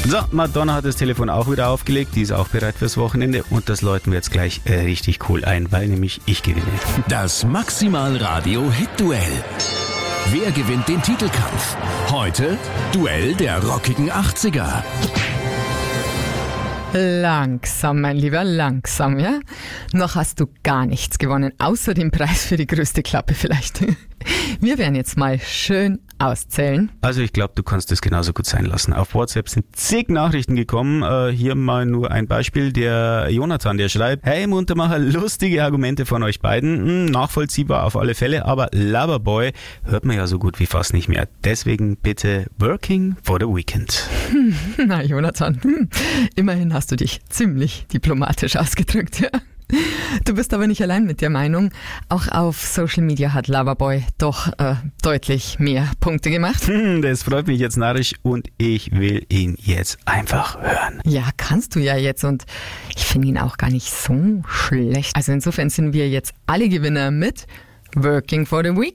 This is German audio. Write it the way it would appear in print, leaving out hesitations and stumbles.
So, Madonna hat das Telefon auch wieder aufgelegt, die ist auch bereit fürs Wochenende und das läuten wir jetzt gleich richtig cool ein, weil nämlich ich gewinne. Das Maximal Radio Hit-Duell. Wer gewinnt den Titelkampf? Heute Duell der rockigen 80er. Langsam, mein Lieber, langsam, ja? Noch hast du gar nichts gewonnen, außer den Preis für die größte Klappe vielleicht. Wir werden jetzt mal schön auszählen. Also ich glaube, du kannst es genauso gut sein lassen. Auf WhatsApp sind zig Nachrichten gekommen. Hier mal nur ein Beispiel. Der Jonathan, der schreibt: Hey Muntermacher, lustige Argumente von euch beiden. Nachvollziehbar auf alle Fälle, aber Loverboy hört man ja so gut wie fast nicht mehr. Deswegen bitte Working for the Weekend. Na Jonathan, immerhin hast du dich ziemlich diplomatisch ausgedrückt, ja? Du bist aber nicht allein mit der Meinung. Auch auf Social Media hat Loverboy doch deutlich mehr Punkte gemacht. Das freut mich jetzt narrisch und ich will ihn jetzt einfach hören. Ja, kannst du ja jetzt und ich finde ihn auch gar nicht so schlecht. Also insofern sind wir jetzt alle Gewinner mit Working for the Week.